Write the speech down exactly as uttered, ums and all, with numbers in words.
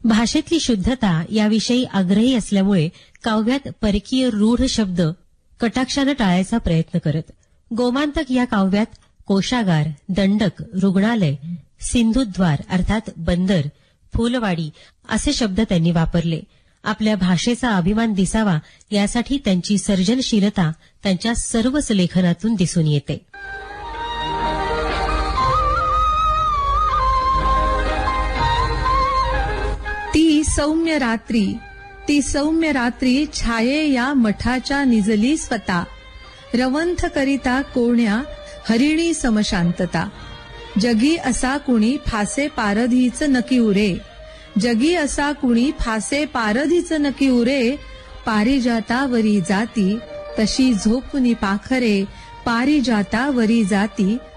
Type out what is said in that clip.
भाषेतली शुद्धता याविषयी आग्रही असल्यामुळे काव्यात परकीय रूढ शब्द कटाक्षानं टाळायचा प्रयत्न करत गोमांतक या काव्यात कोशागार, दंडक, रुग्णालय, सिंधुद्वार अर्थात बंदर, फुलवाडी असे शब्द त्यांनी वापरले. आपल्या भाषेचा अभिमान दिसावा यासाठी त्यांची सर्जनशीलता त्यांच्या सर्वच लेखनातून दिसून येते. ती सौम्य रात्री ती सौम्य रात्री छाये या मठाच्या निजली स्वता, रवंथ करिता कोण्या हरिणी समशांतता. जगी असा कुणी फासे पारधीच नकी उरे, जगी असा कुणी फासे पारधीच नकी उरे. पारिजातावरी जाती तशी झोपुनी पाखरे, पारिजातावरी जाती